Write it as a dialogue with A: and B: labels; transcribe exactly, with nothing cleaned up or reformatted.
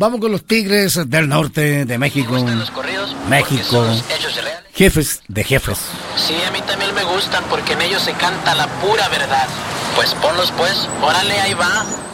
A: Vamos con los Tigres del Norte de México.
B: Los corridos,
A: México. Jefes de jefes.
B: Sí, a mí también me gustan porque en ellos se canta la pura verdad. Pues ponlos pues, órale, ahí va.